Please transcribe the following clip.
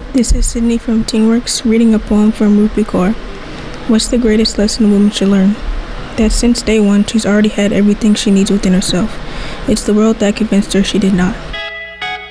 This is Sydney from Teamworks reading a poem from Rupi Kaur. What's the greatest lesson a woman should learn? That since day one, she's already had everything she needs within herself. It's the world that convinced her she did not.